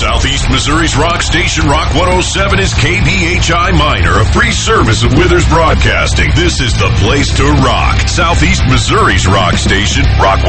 Southeast Missouri's rock station, Rock 107, is KBHI Minor, a free service of Withers Broadcasting. This is the place to rock. Southeast Missouri's rock station, Rock